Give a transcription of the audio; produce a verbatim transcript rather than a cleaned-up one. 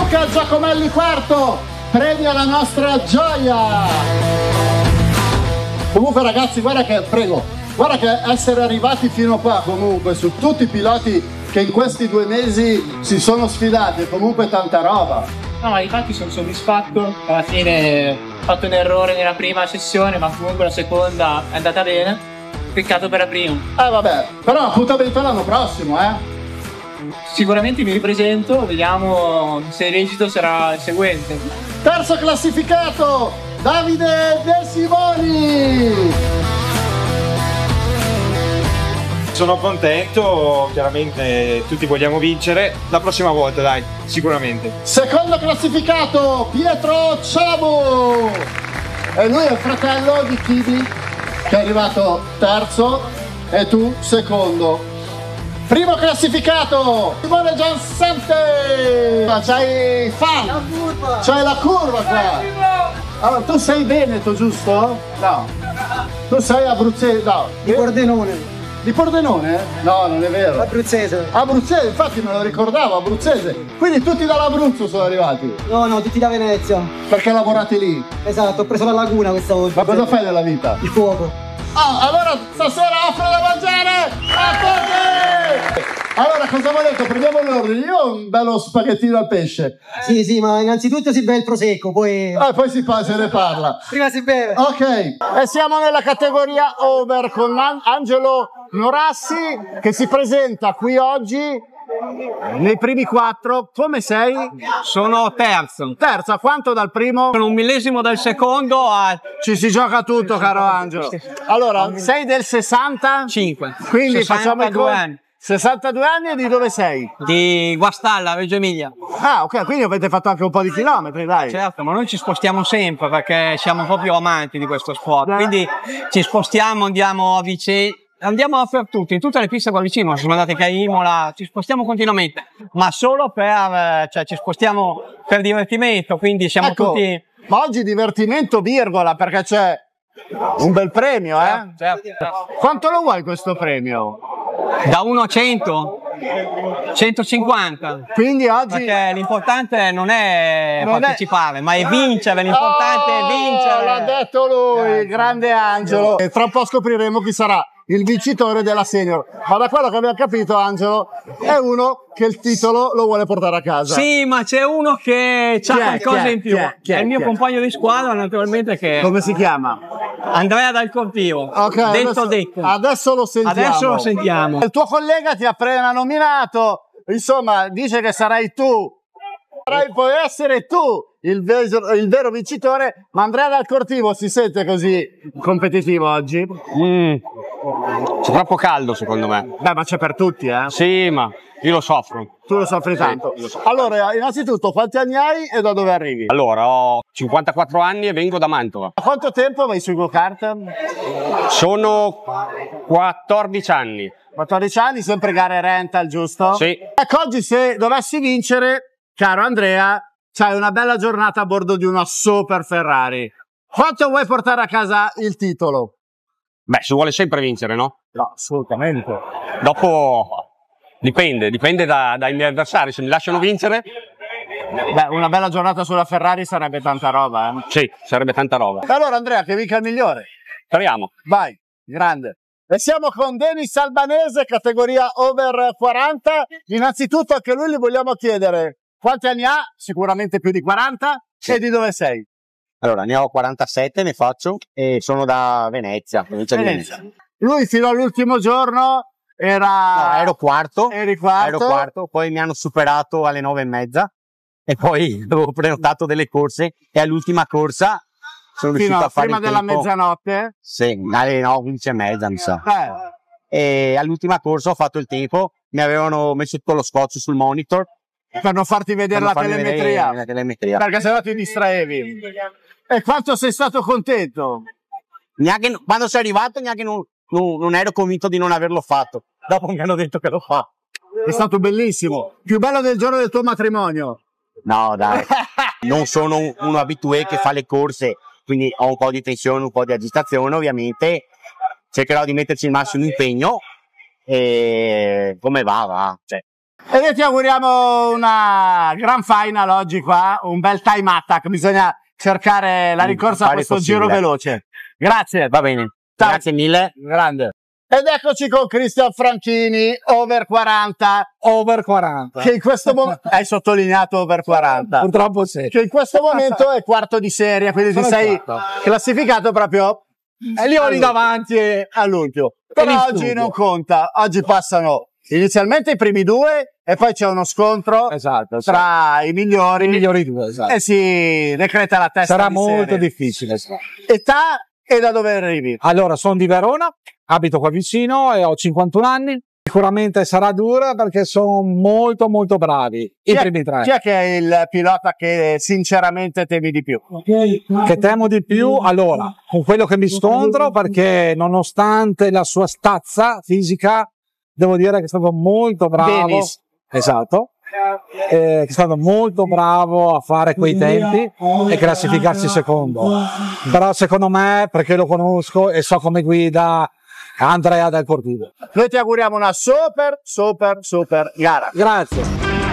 Luca Giacomelli quarto, premia la nostra gioia. Comunque ragazzi, guarda che, prego, guarda che essere arrivati fino qua comunque su tutti i piloti che in questi due mesi si sono sfidati è comunque tanta roba. No, ma infatti sono soddisfatto, alla fine ho fatto un errore nella prima sessione, ma comunque la seconda è andata bene, peccato per la prima. Eh vabbè, però appuntamento l'anno prossimo, eh? Sicuramente mi ripresento, vediamo se l'esito sarà il seguente. Terzo classificato, Davide De Simoni! Sono contento, chiaramente tutti vogliamo vincere, la prossima volta dai, sicuramente. Secondo classificato, Pietro Ciabu! E lui è il fratello di Chibi, che è arrivato terzo, e tu secondo. Primo classificato, Simone Giansante! C'hai fan! La curva! C'hai la curva qua! Allora, tu sei veneto, giusto? No. Tu sei abruzzese, no. Di Pordenone. Di Pordenone? No, non è vero. Abruzzese. Abruzzese, infatti me lo ricordavo, abruzzese. Quindi tutti dall'Abruzzo sono arrivati? No, no, tutti da Venezia. Perché lavorate lì? Esatto, ho preso la laguna questa volta. Ma cosa fai nella vita? Il fuoco. Ah, allora stasera offro da mangiare a tutti! Allora, cosa volete? Prendiamo l'ordine. Io ho un bello spaghettino al pesce. Sì, sì, ma innanzitutto si beve il prosecco, poi... Ah, poi si pa- se ne parla. Prima si beve. Ok, e siamo nella categoria over con An- Angelo Norassi che si presenta qui oggi nei primi quattro. Come sei? Sono terzo. Terzo, a quanto dal primo? Sono un millesimo dal secondo a Ci si gioca tutto, caro Angelo. Allora, sei del sessanta? cinque. Quindi facciamo i sessantadue conti. anni. sessantadue anni, e di dove sei? Di Guastalla, Reggio Emilia. Ah, ok, quindi avete fatto anche un po' di chilometri, dai. Certo, ma noi ci spostiamo sempre perché siamo proprio amanti di questo sport. Quindi ci spostiamo, andiamo a Vicenza, andiamo dappertutto, in tutte le piste qua vicino. Siamo andati anche a Imola, ci spostiamo continuamente, ma solo per, cioè ci spostiamo per divertimento, quindi siamo Ecco, tutti... ma oggi divertimento virgola, perché c'è un bel premio, eh? Certo, certo. Quanto lo vuoi questo premio? Da uno a cento, centocinquanta. Quindi oggi... Perché l'importante non è Non è- partecipare, ma è vincere, l'importante Oh, è vincere. l'ha detto lui, Eh, grande Angelo. E tra un po' scopriremo chi sarà il vincitore della senior. Ma da quello che abbiamo capito, Angelo, è uno che il titolo lo vuole portare a casa. Sì, ma c'è uno che ha Chi è? qualcosa Chi è? in più. Chi è? Chi è? È il mio Chi è? compagno di squadra, naturalmente, che Come si chiama? Andrea Dal Cortio. Ok, detto adesso, detto. adesso lo sentiamo. Adesso lo sentiamo. Il tuo collega ti ha appena nominato, insomma, dice che sarai tu. Sarai, puoi essere tu il, ve- il vero vincitore, ma Andrea Dal Cortivo si sente così competitivo oggi? Mm. C'è troppo caldo secondo me. Beh, ma c'è per tutti, eh? Sì, ma io lo soffro. Tu lo soffri tanto. io lo soffro. Allora, innanzitutto, quanti anni hai e da dove arrivi? Allora, ho cinquantaquattro anni e vengo da Mantova. Da quanto tempo vai sui go-kart? Sono quattordici anni. quattordici anni, sempre gare rental, giusto? Sì. Ecco, oggi se dovessi vincere, caro Andrea, c'hai una bella giornata a bordo di una super Ferrari. Quanto vuoi portare a casa il titolo? Beh, si vuole sempre vincere, no? No, assolutamente. Dopo dipende, dipende da- dai miei avversari. Se mi lasciano vincere, Beh, una bella giornata sulla Ferrari sarebbe tanta roba, eh? sì, sarebbe tanta roba. Allora, Andrea, che vinca il migliore. Speriamo. Vai, grande. E siamo con Denis Albanese, categoria over quaranta. Innanzitutto anche lui gli vogliamo chiedere quanti anni ha, sicuramente più di quaranta, e di dove sei? Allora, ne ho quarantasette, ne faccio, e sono da Venezia, provincia di Venezia. Venezia. Lui fino all'ultimo giorno era... No, ero quarto, Eri quarto. ero quarto, poi mi hanno superato alle nove e mezza, e poi avevo prenotato delle corse, e all'ultima corsa sono Fino riuscito a fare prima il della tempo. mezzanotte? Sì, alle no, undici e mezza mi sa. Eh, E all'ultima corsa ho fatto il tempo, mi avevano messo tutto lo scotch sul monitor. per non farti vedere per la non farmi telemetria. vedere la telemetria. Perché sennò ti distraevi. E quanto sei stato contento? Neanche, quando sei arrivato neanche non, non, non ero convinto di non averlo fatto. Dopo mi hanno detto che lo fa. È stato bellissimo. Più bello del giorno del tuo matrimonio. No, dai. Non sono un- uno abitué che fa le corse, quindi ho un po' di tensione, un po' di agitazione, ovviamente. Cercherò di metterci il massimo impegno. E come va, va. Cioè. E noi ti auguriamo una gran final oggi qua, un bel time attack, bisogna cercare la ricorsa a questo giro veloce. Grazie. Va bene. Ciao. Grazie mille. Grande. Ed eccoci con Cristian Franchini, over quaranta. Over quaranta. Che in questo momento hai sottolineato over quaranta. Purtroppo sì. Che in questo momento è quarto di serie, quindi ti Sono sei quarto. classificato proprio E lì ho lì davanti e all'ultimo. Per Però il oggi studio. non conta. Oggi passano inizialmente i primi due e poi c'è uno scontro esatto, tra i migliori. i migliori due, esatto. E si decreta la testa Sarà di molto serie. difficile. Età e da dove arrivi? Allora, sono di Verona, abito qua vicino e ho cinquantuno anni. Sicuramente sarà dura perché sono molto molto bravi i Chi è, primi tre. chi è che è il pilota che sinceramente temi di più? Che temo di più, allora, con quello che mi scontro, perché nonostante la sua stazza fisica, devo dire che è stato molto bravo. Dennis. Esatto. Eh, che è stato molto bravo a fare quei tempi e classificarsi secondo. Però secondo me, perché lo conosco e so come guida, Andrea del Cortivo. Noi ti auguriamo una super, super, super gara. Grazie.